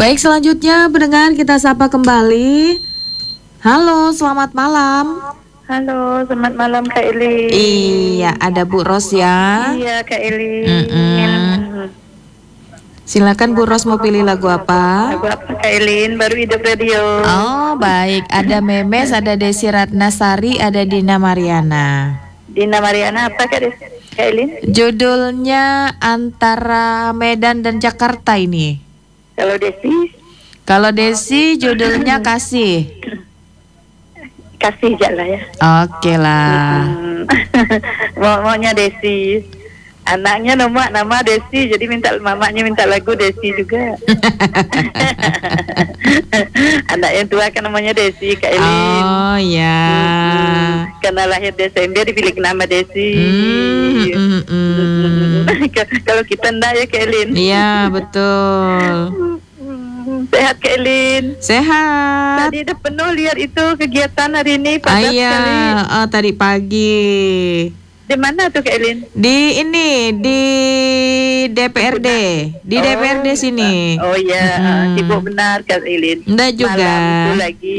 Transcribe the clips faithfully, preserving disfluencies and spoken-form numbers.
Baik, selanjutnya pendengar kita sapa kembali. Halo, selamat malam. Halo, selamat malam Kak Elin. Iya, ada Bu Ros ya. Iya Kak Elin. Mm-mm. Silakan Bu Ros, mau pilih lagu apa? Lagu apa Kak Elin? Baru hidup radio. Oh baik, ada Memes, ada Desi Ratnasari, ada Dina Mariana. Dina Mariana apa Kak Des? Kak Elin? Judulnya Antara Medan dan Jakarta ini. Kalau Desi? Kalau Desi judulnya Kasih. Kasih aja lah ya. Oke lah. Hmm. Mau maunya Desi. Anaknya nama nama Desi, jadi minta mamanya minta lagu Desi juga. Anak yang tua kan namanya Desi Kak Elin. Oh ya. Hmm. Karena lahir Desember dipilih nama Desi. Hmm, mm, mm. Kalau kita enggak ya Kak Elin. Iya betul. Sehat Kak Elin. Sehat. Tadi udah penuh lihat itu kegiatan hari ini Ah, padat iya, sekali. oh, tadi pagi. Di mana tuh Kak Elin? Di ini di D P R D, di Oh, D P R D sini. Oh iya, Hmm. sibuk benar Kak Elin. Enggak juga. Malam itu lagi.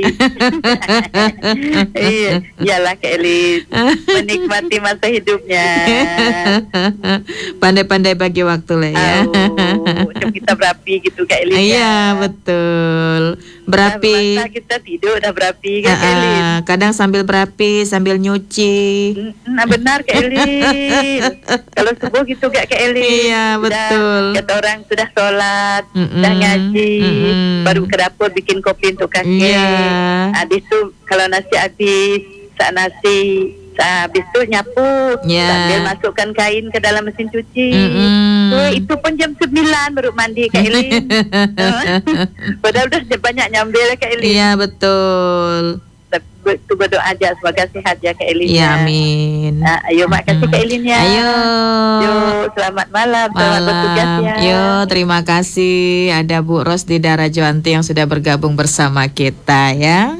Iya, iyalah Kak Elin. Menikmati masa hidupnya. Pandai-pandai bagi waktu lah ya. Oh, hidup kita berapi gitu Kak Elin. Iya betul. Berapi. Masa kita tidur udah berapi kan Kak Elin. Ah, kadang sambil berapi sambil nyuci. Nah benar Kak Elin. Kalau subuh gitu gak Kak Elin. Iya, betul. Kata orang sudah sholat, Mm-mm. sudah ngaji, Mm-mm. baru ke dapur bikin kopi untuk kakek. Iya. Habis itu kalau nasi habis, sak nasi, sak habis itu nyapu, Iya. sambil masukkan kain ke dalam mesin cuci. Mm-mm. Oh, itu pun jam sembilan baru mandi Kak Elin. Padahal udah banyak nyambil Kak Elin. Iya betul. Itu berdoa aja semoga sehat ya Kak Elin. Iya amin. Nah, ayo makasih Kak Elin ya. Ayo. Yo, selamat malam, selamat bertugas Malam. ya. Yo, terima kasih. Ada Bu Ros di Darajuanti yang sudah bergabung bersama kita ya.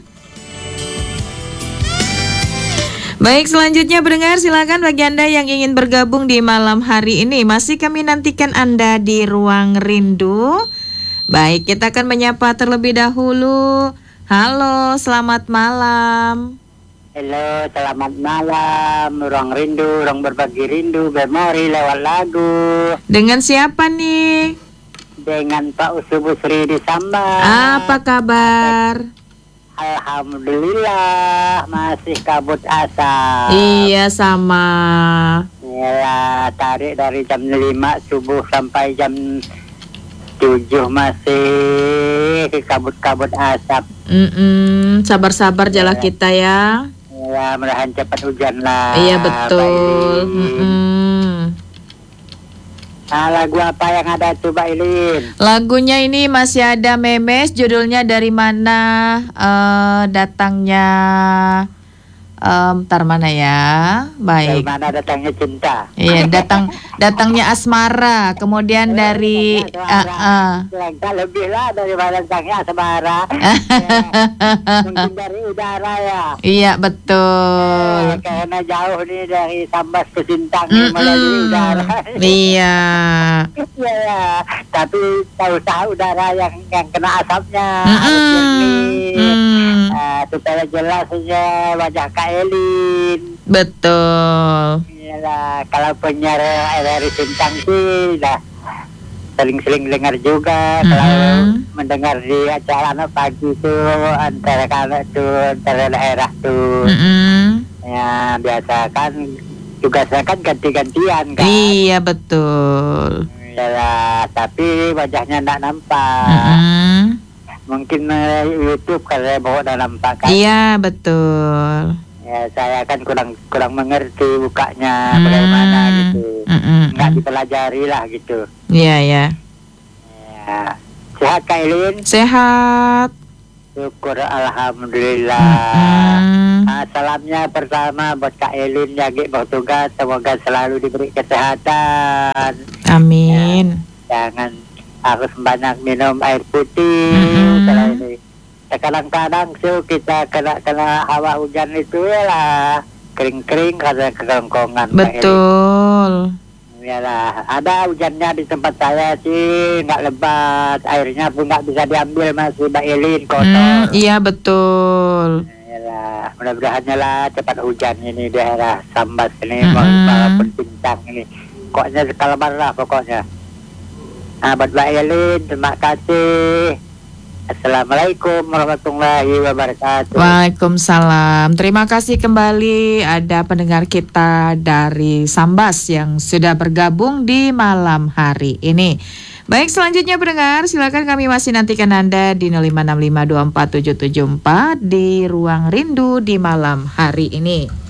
Baik, selanjutnya pendengar silakan bagi Anda yang ingin bergabung di malam hari ini. Masih kami nantikan Anda di Ruang Rindu. Baik, kita akan menyapa terlebih dahulu. Halo, selamat malam. Halo, selamat malam. Ruang rindu, ruang berbagi rindu, memori lewat lagu. Dengan siapa nih? Dengan Pak Usubu Sri di Samba. Apa kabar? Alhamdulillah, masih kabut asap. Iya, sama. Yalah, tarik dari jam lima subuh sampai jam tujuh masih kabut-kabut asap. Mm-mm, sabar-sabar jalan kita ya. Ya, mudahan cepat hujan lah. Iya betul. Pak Ilin. Mm-mm. Nah, lagu apa yang ada tuh Mbak Ilin? Lagunya ini masih ada Memes, judulnya dari mana eh, datangnya. Um, tar mana ya? Dari Baik. mana datangnya cinta? Iya, datang datangnya asmara, kemudian dari uh, uh. Enggak lebih lah dari mana datangnya asmara. Mungkin dari udara ya. Iya betul. Eh, karena jauh nih dari Sambas ke Sintang Mm-mm. melalui udara. Iya. Iya ya. Tapi tahu-tahu udara yang yang kena asapnya. Mm-mm. Harus jernih. Mm. Eh, supaya jelas saja wajah Kak Elin. Betul. Iyalah, kalau penyiar dari Sintang sih dah sering-sering dengar juga. Mm-hmm. Kalau mendengar di acara anak pagi tuh antara kanak tuh antara daerah tuh. Mm-mm. Ya biasa kan tugasnya kan ganti-gantian kan. Iya betul. Iyalah, tapi wajahnya enggak nampak. Mm-mm. Mungkin uh, YouTube kalau bawa dah nampak kan. Iya betul. Ya saya kan kurang kurang mengerti bukanya Hmm. bagaimana gitu. Mm-mm. Nggak dipelajari lah gitu. Iya ya. Ya. Sehat Kak Elin? Sehat. Syukur Alhamdulillah. Mm-mm. Nah, salamnya pertama buat Kak Elin yang bertugas, semoga selalu diberi kesehatan. Amin. Jangan harus banyak minum air putih. Mm-mm. Kalau ini kadang-kadang so kita kena kena hawa hujan itu ya lah kering-kering karena kerongkongan. Kak Elin. Betul. Yalah, ada hujannya di tempat saya sih, nggak lebat, airnya pun nggak bisa diambil masih Mbak Elin, kotor. Hmm, iya betul. Yalah, mudah-mudahannya lah cepat hujan ini di daerah Sambas ini, Mm-mm. walaupun pincang ini. Pokoknya skala marah pokoknya. Nah, buat Mbak Elin, terima kasih. Assalamualaikum warahmatullahi wabarakatuh. Waalaikumsalam. Terima kasih kembali ada pendengar kita dari Sambas yang sudah bergabung di malam hari ini. Baik, selanjutnya pendengar, silakan kami masih nantikan Anda di nol lima enam lima dua empat tujuh tujuh empat di Ruang Rindu di malam hari ini.